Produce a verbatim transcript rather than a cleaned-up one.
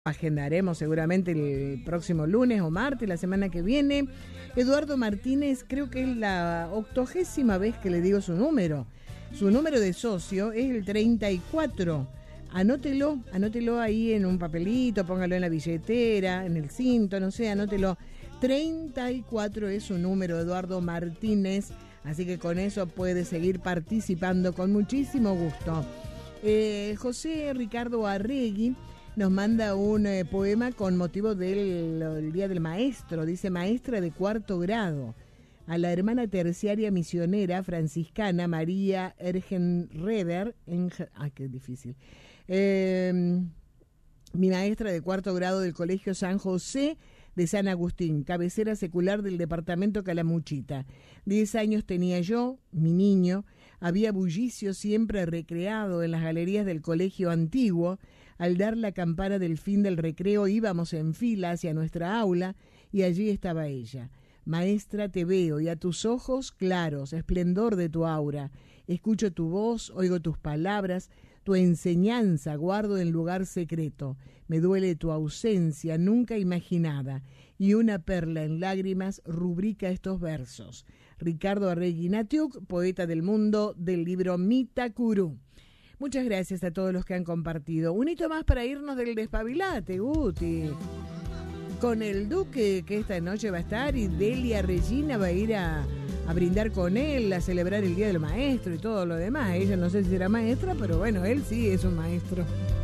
agendaremos seguramente el próximo lunes o martes, la semana que viene. Eduardo Martínez, creo que es la octogésima vez que le digo su número. Su número de socio es el treinta y cuatro. Anótelo, anótelo ahí en un papelito, póngalo en la billetera, en el cinto, no sé, anótelo. treinta y cuatro es su número, Eduardo Martínez, así que con eso puede seguir participando con muchísimo gusto. Eh, José Ricardo Arregui nos manda un eh, poema con motivo del el Día del Maestro. Dice: maestra de cuarto grado, a la hermana terciaria misionera franciscana María Ergenreder, en, ay, qué difícil, eh, mi maestra de cuarto grado del Colegio San José de San Agustín, cabecera secular del departamento Calamuchita. Diez años tenía yo, mi niño, había bullicio siempre recreado en las galerías del colegio antiguo. Al dar la campana del fin del recreo íbamos en fila hacia nuestra aula y allí estaba ella. Maestra, te veo y a tus ojos claros, esplendor de tu aura. Escucho tu voz, oigo tus palabras, tu enseñanza guardo en lugar secreto. Me duele tu ausencia nunca imaginada. Y una perla en lágrimas rubrica estos versos. Ricardo Arregui Natiuk, poeta del mundo, del libro Mitacurú. Muchas gracias a todos los que han compartido. Un hito más para irnos del despabilate, Guti. Con el Duque, que esta noche va a estar, y Delia Regina va a ir a, a brindar con él, a celebrar el Día del Maestro y todo lo demás. Ella no sé si será maestra, pero bueno, él sí es un maestro.